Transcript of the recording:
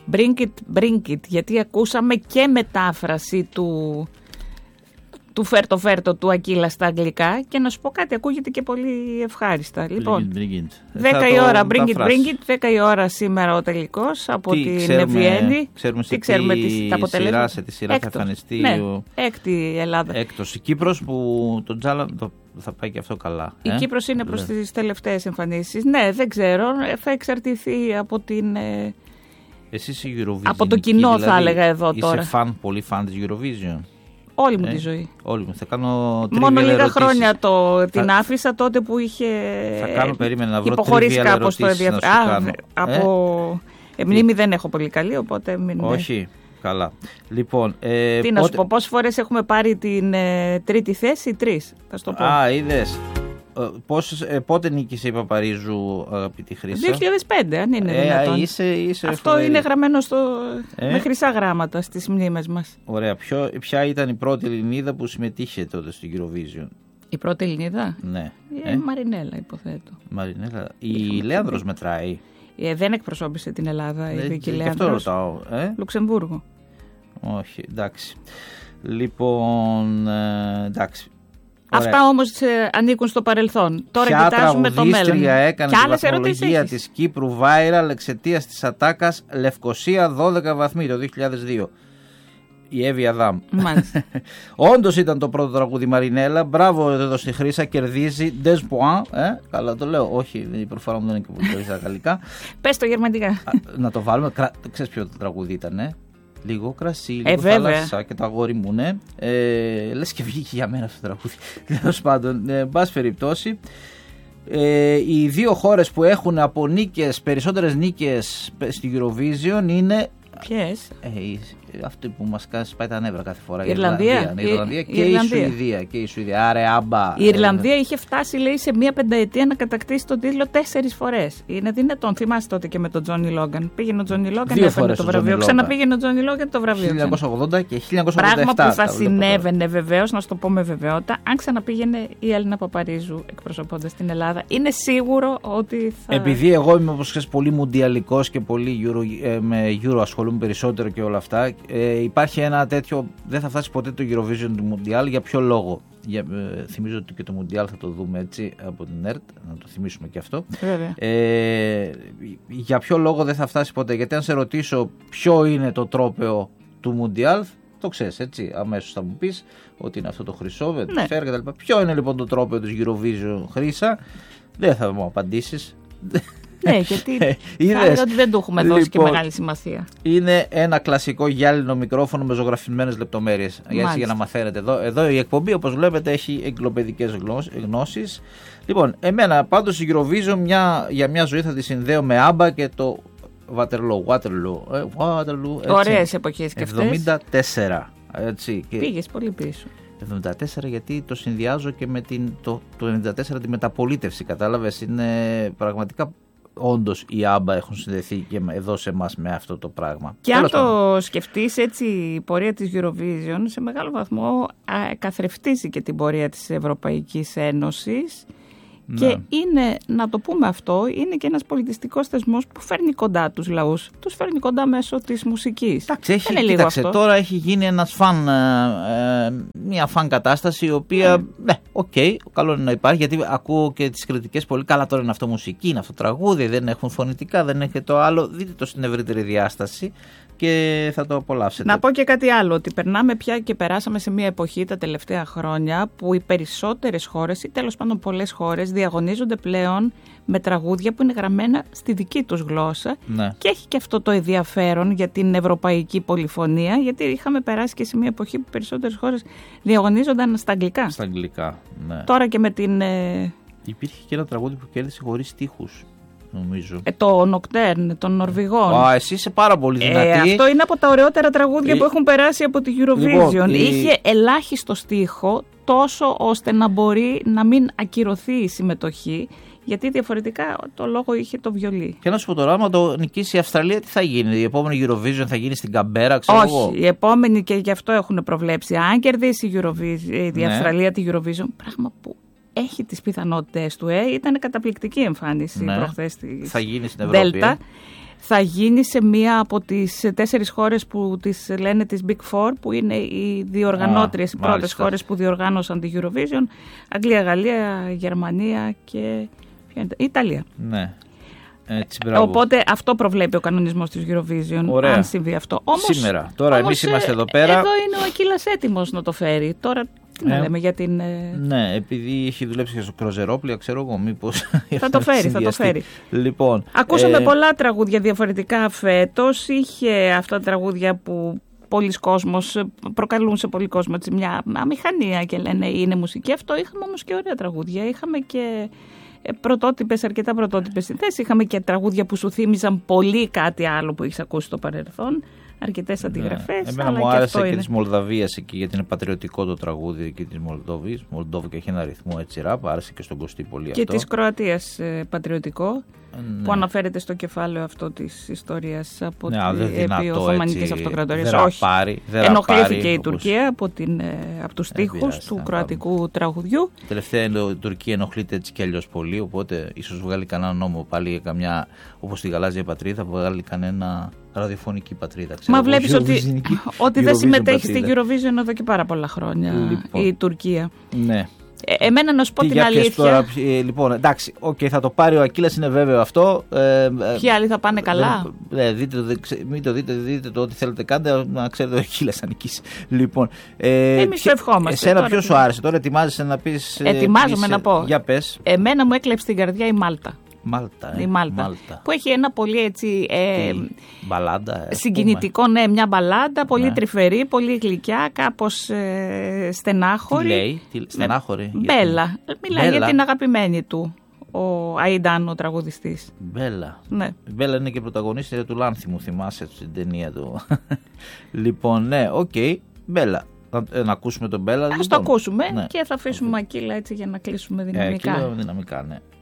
Bring it, γιατί ακούσαμε και μετάφραση του φέρτο του Ακύλα στα αγγλικά και να σου πω κάτι, ακούγεται και πολύ ευχάριστα. Λοιπόν, 10 η ώρα bring it, 10 η ώρα σήμερα ο τελικός από την Βιέννη. Ξέρουμε τι αποτελέσματα. Σε τη σειρά θα εμφανιστεί. Ναι, έκτη Ελλάδα. Έκτος η Κύπρος που τον Τζάλα θα πάει και αυτό καλά. Η Κύπρος είναι προς τις τελευταίες εμφανίσεις. Ναι, δεν ξέρω, θα εξαρτηθεί από την... Εσείς η Eurovision. Από το κοινό δηλαδή, θα έλεγα εδώ τώρα. Είσαι πολύ φαν της Eurovision. Όλη μου τη ζωή. Όλη μου. Θα κάνω μόνο λίγα ερωτήσεις. χρόνια την άφησα τότε που είχε υποχωρήσει κάπως το ενδιαφέρον. Από μνήμη δεν έχω πολύ καλή, οπότε μην... Όχι. Καλά. Λοιπόν, τι να σου πω, πόσες φορές έχουμε πάρει την τρίτη θέση? 3, θα σου το πω. Είδες. Πότε νίκησε η Παπαρίζου, αγαπητή Χρύσα? 2005, αν είναι δυνατόν. Είσαι αυτό φοβερή. Είναι γραμμένο με χρυσά γράμματα στις μνήμες μας. Ωραία. Ποια ήταν η πρώτη Ελληνίδα που συμμετείχε τότε στην Eurovision? Η πρώτη Ελληνίδα? Ναι. Μαρινέλα, υποθέτω. Μαρινέλα. Η Λέανδρος μετράει? Δεν εκπροσώπησε την Ελλάδα η Βίκη Λέανδρος. Αυτό ρωτάω. Λουξεμβούργο. Όχι, εντάξει. Λοιπόν, εντάξει. Αυτά όμως ανήκουν στο παρελθόν. Τώρα κοιτάζουμε το μέλλον. Ποια έκανε τη βαθμολογία της Κύπρου viral εξαιτίας της ατάκας Λευκοσία 12 βαθμοί το 2002? Η Εύη Αδάμ. Όντως ήταν το πρώτο τραγούδι, Μαρινέλα. Μπράβο εδώ στη Χρύσα, κερδίζει. Des points. Καλά το λέω. Όχι, η προφορά μου δεν είναι και πολύ στα γαλλικά. Πες το γερμανικά. Να το βάλουμε. Ξέρεις ποιο το τραγούδι ήταν, Λίγο κρασί, λίγο θάλασσα και το αγόρι μου, ναι. Λες και βγήκε για μένα αυτό το τραγούδι. Τέλος πάντων, εν πάση περιπτώσει, οι δύο χώρες που έχουν από περισσότερες νίκες στη Eurovision είναι... Ποιες? Αυτή που μας σπάει τα νεύρα κάθε φορά. Η Ιρλανδία και η Σουηδία. Άρε άμπα. Η Ιρλανδία είχε φτάσει, λέει, σε μία πενταετία να κατακτήσει τον τίτλο 4 φορές. Είναι δυνατόν? Θυμάσαι τότε και με τον Τζόνι Λόγκαν. Πήγαινε ο Τζόνι Λόγκαν, έφερε το βραβείο. Ξαναπήγαινε ο Τζόνι Λόγκαν το βραβείο. 1980 και 1987. Πράγμα που θα συνέβαινε βεβαίως, να σου το πω με βεβαιότητα, αν ξαναπήγαινε η Έλληνα Παπαρίζου εκπροσωπώντας την Ελλάδα. Είναι σίγουρο ότι θα. Επειδή εγώ είμαι, όπως ξέρεις, πολύ μουντιαλικός και πολύ με Euro ασχολούμαι περισσότερο και όλα αυτά. Υπάρχει ένα τέτοιο, δεν θα φτάσει ποτέ το Eurovision του Μουντιάλ. Για ποιο λόγο? Θυμίζω ότι και το Μουντιάλ θα το δούμε έτσι από την ΕΡΤ, να το θυμίσουμε και αυτό. Για ποιο λόγο δεν θα φτάσει ποτέ? Γιατί αν σε ρωτήσω ποιο είναι το τρόπαιο του Μουντιάλ, το ξέρεις έτσι, αμέσως θα μου πεις ότι είναι αυτό το χρυσό, το φέρ και τα λοιπά. Ποιο είναι λοιπόν το τρόπαιο της Eurovision, Χρύσα? Δεν θα μου απαντήσεις. Ναι, γιατί θα έλεγα ότι δεν του έχουμε δώσει και μεγάλη σημασία. Είναι ένα κλασικό γυάλινο μικρόφωνο με ζωγραφισμένες λεπτομέρειες. Για να μαθαίνετε. Εδώ η εκπομπή, όπως βλέπετε, έχει εγκλοπαιδικές γνώσεις. Λοιπόν, εμένα πάντως η Eurovision για μια ζωή θα τη συνδέω με άμπα και το Waterloo. Ωραίες εποχές και αυτές. 74. Έτσι, πήγες πολύ πίσω. 74, γιατί το συνδυάζω και με το 94 τη μεταπολίτευση. Κατάλαβες, είναι πραγματικά. Όντως οι άμπα έχουν συνδεθεί και εδώ σε εμάς με αυτό το πράγμα. Και αν το σκεφτείς έτσι, η πορεία της Eurovision σε μεγάλο βαθμό καθρεφτίζει και την πορεία της Ευρωπαϊκής Ένωσης. Ναι. Και είναι, να το πούμε αυτό, είναι και ένας πολιτιστικός θεσμός που φέρνει κοντά τους λαούς. Τους φέρνει κοντά μέσω της μουσικής. Κοίταξε, τώρα έχει γίνει ένας μια φαν κατάσταση, η οποία, καλό είναι να υπάρχει, γιατί ακούω και τις κριτικές πολύ. Καλά, τώρα είναι αυτό μουσική, είναι αυτό τραγούδι, δεν έχουν φωνητικά, δεν έχει το άλλο. Δείτε το στην ευρύτερη διάσταση και θα το απολαύσετε. Να πω και κάτι άλλο, ότι περνάμε πια και περάσαμε σε μια εποχή τα τελευταία χρόνια που οι περισσότερες χώρες ή τέλος πάντων πολλές χώρες διαγωνίζονται πλέον με τραγούδια που είναι γραμμένα στη δική τους γλώσσα. Ναι. Και έχει και αυτό το ενδιαφέρον για την ευρωπαϊκή πολυφωνία, γιατί είχαμε περάσει και σε μια εποχή που οι περισσότερες χώρες διαγωνίζονταν στα αγγλικά. Στα αγγλικά, ναι. Τώρα και με την... Υπήρχε και ένα τραγούδι που κέρδισε χωρίς στίχους. Νομίζω. Το Νοκτέρν των Νορβηγών. Εσύ είσαι πάρα πολύ δυνατή. Αυτό είναι από τα ωραιότερα τραγούδια που έχουν περάσει από τη Eurovision. Είχε ελάχιστο στίχο, τόσο ώστε να μπορεί να μην ακυρωθεί η συμμετοχή, γιατί διαφορετικά το λόγο είχε το βιολί. Και να σου πω τώρα, άμα το νικήσει η Αυστραλία, τι θα γίνει? Η επόμενη Eurovision θα γίνει στην Καμπέρα, ξέρω εγώ? Όχι, η επόμενη, και γι' αυτό έχουν προβλέψει, αν κερδίσει η Αυστραλία τη Eurovision, πράγμα που έχει τις πιθανότητες του, ήταν καταπληκτική εμφάνιση προχθές στη θα γίνει στην Ευρώπη. Δέλτα. θα γίνει σε μία από τις 4 χώρες που τις λένε τις Big Four, που είναι οι διοργανώτριες, οι πρώτες χώρες που διοργάνωσαν τη Eurovision. Αγγλία, Γαλλία, Γερμανία και Ιταλία. Ναι. Έτσι, οπότε αυτό προβλέπει ο κανονισμός της Eurovision. Ωραία. Αν συμβεί αυτό. Σήμερα. Τώρα εμείς είμαστε εδώ πέρα. Εδώ είναι ο Ακύλας έτοιμος να το φέρει. Τώρα τι να λέμε για την... Ναι, επειδή έχει δουλέψει και στο Κροζερόπλια, ξέρω εγώ μήπως... Θα το φέρει. Λοιπόν, ακούσαμε πολλά τραγούδια διαφορετικά φέτος. Είχε αυτά τα τραγούδια που πολλοί κόσμος προκαλούν σε πολλοί κόσμο μια αμηχανία και λένε είναι μουσική. Αυτό είχαμε όμως και ωραία τραγούδια. Είχαμε και αρκετά πρωτότυπες συνθέσεις. Είχαμε και τραγούδια που σου θύμιζαν πολύ κάτι άλλο που έχεις ακούσει στο παρελθόν. Αρκετές αντιγραφές. Εμένα μου άρεσε και της Μολδαβίας εκεί, γιατί είναι πατριωτικό το τραγούδι εκεί της Μολδόβης. Μολδόβη και έχει ένα ρυθμό έτσι ραπ. Άρεσε και στον Κωστή πολύ και αυτό. Και της Κροατίας πατριωτικό. Που αναφέρεται στο κεφάλαιο αυτό της ιστορίας από επί Οθωμανικής Αυτοκρατορίας. Όχι. Ενοχλήθηκε η Τουρκία από τους στίχους του κροατικού τραγουδιού. Τελευταία η Τουρκία ενοχλείται έτσι κι αλλιώς πολύ, οπότε ίσως βγάλει κανένα νόμο πάλι για καμιά, όπως τη Γαλάζια Πατρίδα, βγάλει κανένα ραδιοφωνική πατρίδα. Μα βλέπεις ότι δεν συμμετέχει στη Eurovision εδώ και πάρα πολλά χρόνια η Τουρκία. Ναι. Εμένα να σου πω την αλήθεια. Τώρα, λοιπόν, εντάξει, θα το πάρει ο Ακύλας, είναι βέβαιο αυτό. Ποιοι άλλοι θα πάνε καλά. Μην το δείτε το ό,τι θέλετε κάντε, να ξέρετε ο Ακύλας θα νικήσει. Λοιπόν, εμείς το ευχόμαστε. Εσένα ποιο σου άρεσε, τώρα ετοιμάζεσαι να πεις. Ετοιμάζομαι να πω. Για πες. Εμένα μου έκλεψε την καρδιά η Μάλτα. Η Μάλτα. Που έχει ένα πολύ έτσι μπαλάντα, συγκινητικό, ναι, μια μπαλάντα, πολύ τρυφερή, πολύ γλυκιά, κάπως στενάχωρη. Τι λέει, στενάχωρη. Μπέλα. Μιλάει για την αγαπημένη του, ο Αϊντάν, ο τραγουδιστής. Μπέλα. Ναι. Η Μπέλα είναι και πρωταγωνίστρια του Λάνθιμου, θυμάσαι στην ταινία του. Λοιπόν, ναι, Μπέλα. Να ακούσουμε τον Μπέλα. Ας το ακούσουμε και θα αφήσουμε Ακύλα έτσι για να κλείσουμε δυναμικά. Δυναμικά, ναι.